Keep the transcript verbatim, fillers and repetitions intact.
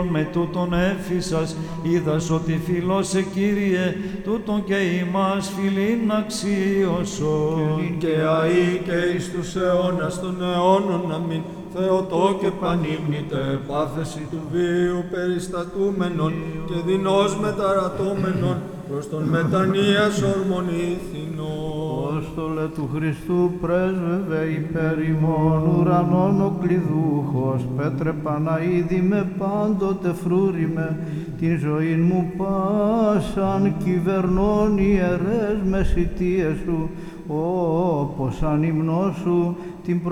με τούτον έφυσας, είδας ότι φιλώσε Κύριε, τούτον και ημάς φιλήν αξίωσον. Και αεί και εις τους αιώνας των αιώνων αμήν. Θεοτό και πανύμνητε, πάθεση του βίου περιστατούμενον και δεινός μεταρατώμενον προς τον μετανοίας ορμονήθινον. Απόστολε του Χριστού πρέσβευε υπέρ ημών ουρανών ο κλειδούχος, Πέτρε Παναίδη με πάντοτε φρούριμε, την ζωή μου πάσαν κυβερνών ιερές μεσητείες σου, όπως αν υμνό σου την